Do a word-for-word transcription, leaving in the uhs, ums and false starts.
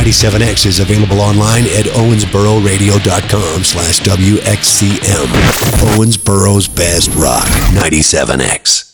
ninety-seven X is available online at owensbororadio.com slash WXCM. Owensboro's Best Rock, ninety-seven X.